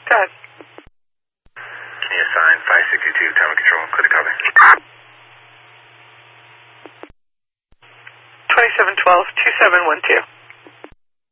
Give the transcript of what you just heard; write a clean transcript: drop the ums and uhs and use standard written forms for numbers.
Go ahead. Can you assign 562 tower control? Clear to copy. 2712-2712.